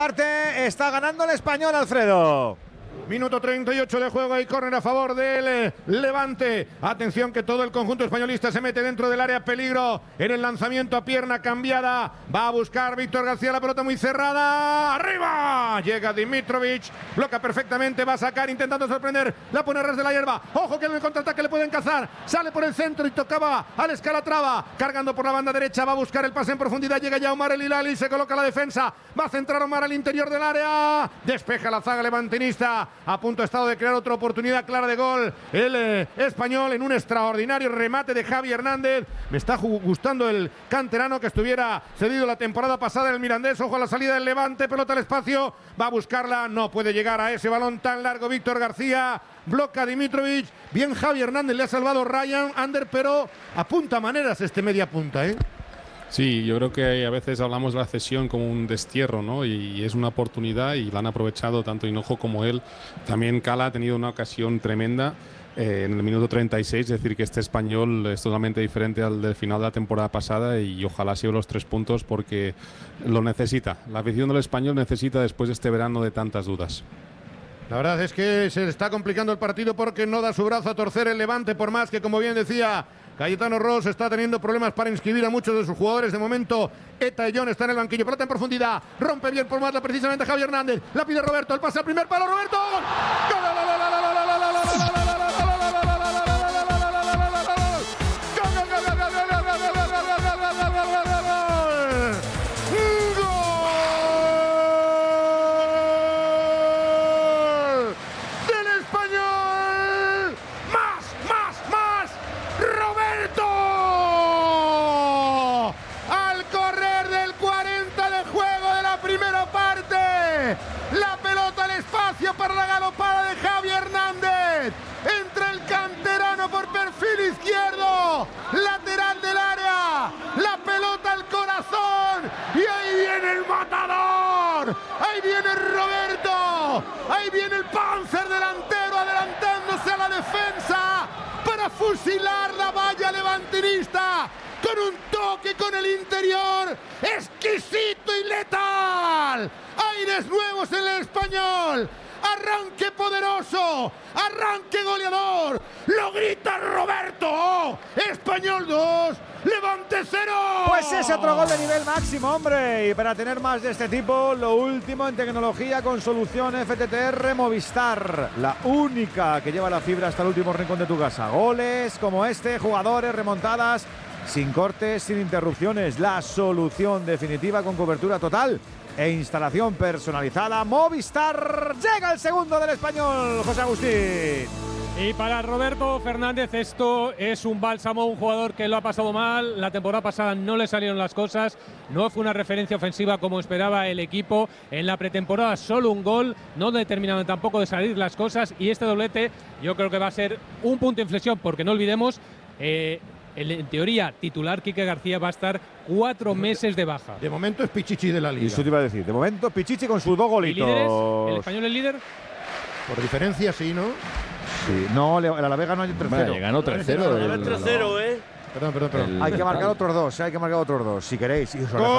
Está ganando el Español, Alfredo. Minuto 38 de juego y córner a favor del Levante. Atención que todo el conjunto españolista se mete dentro del área, peligro en el lanzamiento a pierna cambiada. Va a buscar Víctor García, la pelota muy cerrada. ¡Arriba! Llega Dimitrovic, bloca perfectamente, va a sacar intentando sorprender. La pone a ras de la hierba. Ojo que en el contraataque le pueden cazar. Sale por el centro y tocaba al Escalatrava. Cargando por la banda derecha, va a buscar el pase en profundidad. Llega ya Omar El Hilali, se coloca la defensa. Va a centrar Omar al interior del área. Despeja la zaga levantinista. A punto ha estado de crear otra oportunidad clara de gol el español en un extraordinario remate de Javi Hernández. Me está gustando el canterano que estuviera cedido la temporada pasada en el Mirandés. Ojo a la salida del Levante, pelota al espacio, va a buscarla, no puede llegar a ese balón tan largo Víctor García. Bloca Dimitrovic, bien Javi Hernández, le ha salvado Ryan Ander, pero apunta maneras este media punta, Sí, yo creo que a veces hablamos de la cesión como un destierro, ¿no? Y es una oportunidad y la han aprovechado tanto Hinojo como él. También Cala ha tenido una ocasión tremenda en el minuto 36, es decir, que este español es totalmente diferente al del final de la temporada pasada y ojalá se lleve los 3 puntos porque lo necesita. La afición del español necesita después de este verano de tantas dudas. La verdad es que se está complicando el partido porque no da su brazo a torcer el Levante, por más que, como bien decía Cayetano Ross, está teniendo problemas para inscribir a muchos de sus jugadores. De momento, Eta John está en el banquillo. Pelota en profundidad. Rompe bien por Marla precisamente Javi Hernández. La pide Roberto. El pase al primer palo. Roberto. La pelota al espacio para la galopada de Javi Hernández. Entra el canterano por perfil izquierdo. Lateral del área. La pelota al corazón. Y ahí viene el matador. Ahí viene Roberto. Ahí viene el Panzer delantero adelantándose a la defensa para fusilar la valla levantinista. Con un toque con el interior exquisito y letal. Aires nuevos en el español. Arranque poderoso. Arranque goleador. Lo grita Roberto. Español 2. Levante 0. Pues es otro gol de nivel máximo, hombre. Y para tener más de este tipo, lo último en tecnología con solución FTTR Movistar. La única que lleva la fibra hasta el último rincón de tu casa. Goles como este, jugadores, remontadas, sin cortes, sin interrupciones. La solución definitiva con cobertura total e instalación personalizada. Movistar. Llega el segundo del español, José Agustín. Y para Roberto Fernández esto es un bálsamo, un jugador que lo ha pasado mal. La temporada pasada no le salieron las cosas, no fue una referencia ofensiva como esperaba el equipo. En la pretemporada solo un gol, no le terminaron tampoco de salir las cosas. Y este doblete yo creo que va a ser un punto de inflexión, porque no olvidemos, en teoría titular Quique García va a estar 4 meses de baja. De momento es Pichichi de la Liga. Y eso te iba a decir, de momento Pichichi con sus 2 golitos. ¿Y líderes? ¿El español es líder? Por diferencia sí, ¿no? Sí. No, el Alavés ganó 3-0. Ganó 3-0. 3-0, Perdón. Hay que marcar otros 2, hay que marcar otros 2, si queréis.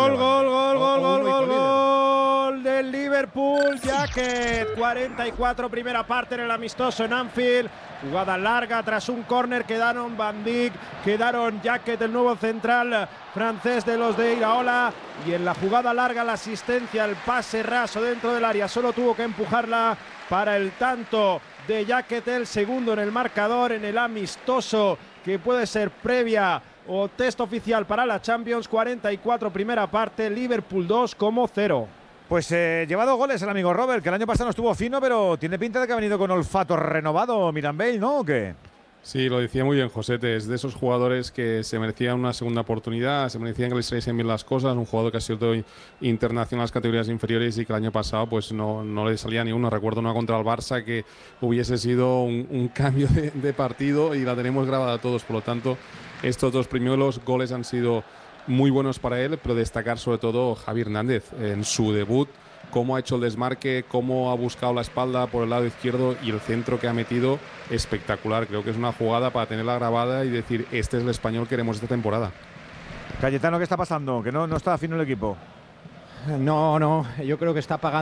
Gol del Liverpool. Jacket, 44, primera parte en el amistoso en Anfield. Jugada larga tras un córner. Quedaron Van Dijk, quedaron Jacket, el nuevo central francés de los de Iraola. Y en la jugada larga la asistencia, el pase raso dentro del área. Solo tuvo que empujarla para el tanto de Jacket, el segundo en el marcador en el amistoso, que puede ser previa o test oficial para la Champions. 44 primera parte, Liverpool 2 como 0. Pues lleva 2 goles el amigo Robert, que el año pasado no estuvo fino, pero tiene pinta de que ha venido con olfato renovado Mirambell, ¿no? ¿O qué? Sí, lo decía muy bien Josete, es de esos jugadores que se merecían una segunda oportunidad, se merecían que les saliesen bien las cosas, un jugador que ha sido internacional en las categorías inferiores y que el año pasado pues no le salía ni uno. Recuerdo una contra el Barça que hubiese sido un cambio de partido y la tenemos grabada todos, por lo tanto estos 2 primeros goles han sido muy buenos para él, pero destacar sobre todo Javi Hernández en su debut, cómo ha hecho el desmarque, cómo ha buscado la espalda por el lado izquierdo y el centro que ha metido, espectacular. Creo que es una jugada para tenerla grabada y decir, este es el español que queremos esta temporada. Cayetano, ¿qué está pasando? Que no está fino el equipo. No, yo creo que está pagando